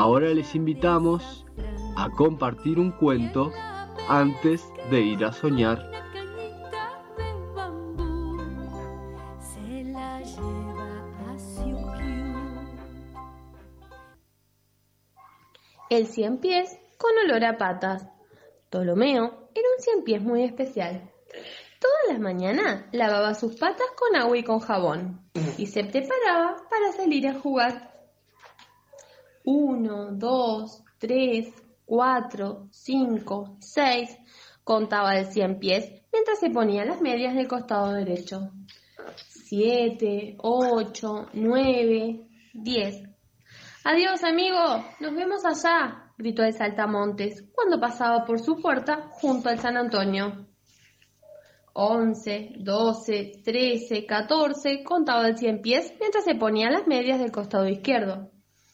Ahora les invitamos a compartir un cuento antes de ir a soñar. El ciempiés con olor a patas. Ptolomeo era un ciempiés muy especial. Todas las mañanas lavaba sus patas con agua y con jabón y se preparaba para salir a jugar. 1, 2, 3, 4, 5, 6, contaba el ciempiés mientras se ponía las medias del costado derecho. 7, 8, 9, 10. «Adiós, amigo, nos vemos allá», gritó el saltamontes cuando pasaba por su puerta junto al San Antonio. 11, 12, 13, 14, contaba el ciempiés mientras se ponía las medias del costado izquierdo.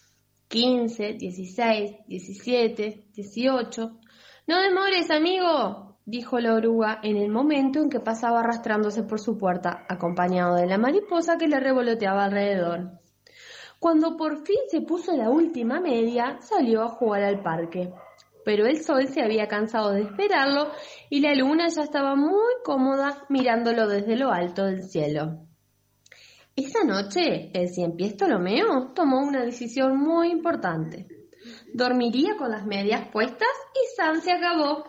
15, 16, 17, 18. «No demores, amigo», dijo la oruga en el momento en que pasaba arrastrándose por su puerta, acompañado de la mariposa que le revoloteaba alrededor. Cuando por fin se puso la última media, salió a jugar al parque. Pero el sol se había cansado de esperarlo y la luna ya estaba muy cómoda mirándolo desde lo alto del cielo. Esa noche, el ciempiés Ptolomeo tomó una decisión muy importante. Dormiría con las medias puestas y ¡san se acabó!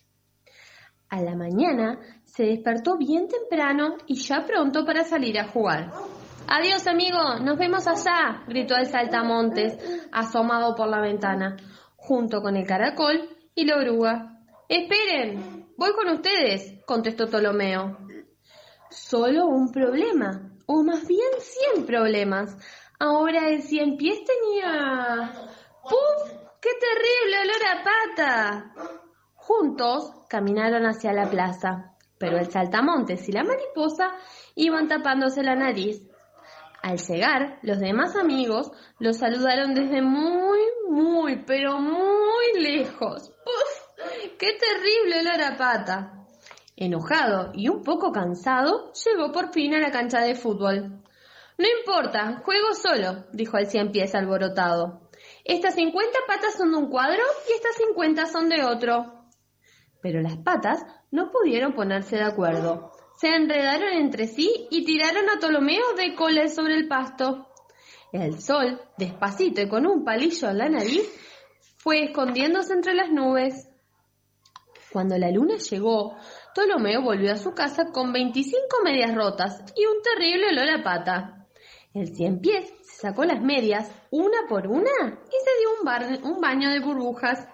A la mañana se despertó bien temprano y ya pronto para salir a jugar. «Adiós, amigo, nos vemos allá», gritó el saltamontes, asomado por la ventana, junto con el caracol y la oruga. «Esperen, voy con ustedes», contestó Ptolomeo. Solo un problema, o más bien 100 problemas. Ahora el ciempiés tenía... ¡Puf! ¡Qué terrible olor a pata! Juntos caminaron hacia la plaza, pero el saltamontes y la mariposa iban tapándose la nariz. Al llegar, los demás amigos los saludaron desde muy, pero muy lejos. ¡Uf! ¡Qué terrible olor a pata! Enojado y un poco cansado, llegó por fin a la cancha de fútbol. «No importa, juego solo», dijo el ciempiés alborotado. «Estas 50 patas son de un cuadro y estas 50 son de otro». Pero las patas no pudieron ponerse de acuerdo. Se enredaron entre sí y tiraron a Ptolomeo de cola sobre el pasto. El sol, despacito y con un palillo en la nariz, fue escondiéndose entre las nubes. Cuando la luna llegó, Ptolomeo volvió a su casa con 25 medias rotas y un terrible olor a pata. El ciempiés se sacó las medias una por una y se dio un baño de burbujas.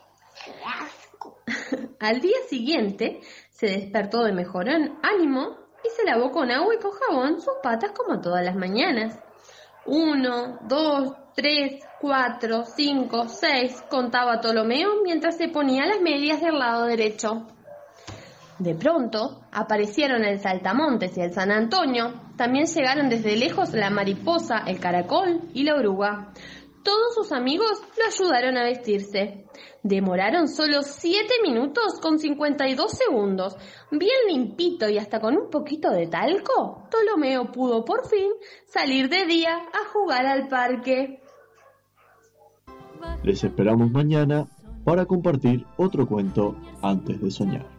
Al día siguiente se despertó de mejor ánimo y se lavó con agua y con jabón sus patas como todas las mañanas. 1, 2, 3, 4, 5, 6, contaba Ptolomeo mientras se ponía las medias del lado derecho. De pronto aparecieron el saltamontes y el San Antonio. También llegaron desde lejos la mariposa, el caracol y la oruga. Todos sus amigos lo ayudaron a vestirse. Demoraron solo 7 minutos con 52 segundos. Bien limpito y hasta con un poquito de talco, Ptolomeo pudo por fin salir de día a jugar al parque. Les esperamos mañana para compartir otro cuento antes de soñar.